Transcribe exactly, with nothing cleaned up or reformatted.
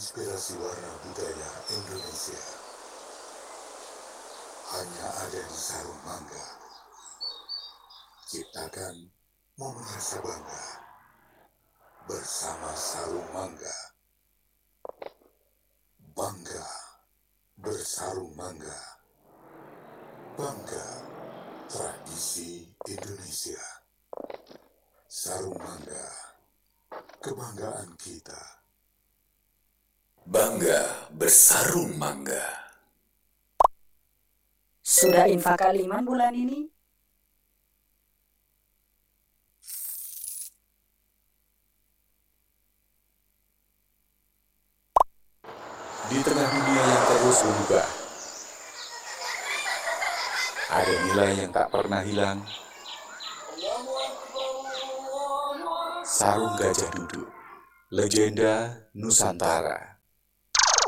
inspirasi warna budaya Indonesia hanya ada di Sarung Mangga. Ciptakan momen rasa bangga bersama Sarung Mangga. Bangga bersarung mangga. Bangga tradisi Indonesia. Sarung Mangga, kebanggaan kita. Bangga bersarung mangga. Sudah infak kaliman bulan ini? Di tengah dunia yang terus berubah, ada nilai yang tak pernah hilang. Sarung Gajah Duduk, legenda Nusantara.